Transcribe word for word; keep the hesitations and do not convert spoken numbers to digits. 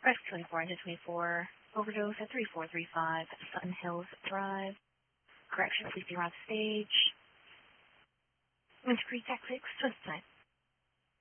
Press twenty-four into twenty-four. Overdose at three four three five Sun Hills Drive. Correction, please be on stage. Winter Creek, Texas, twenty-nine.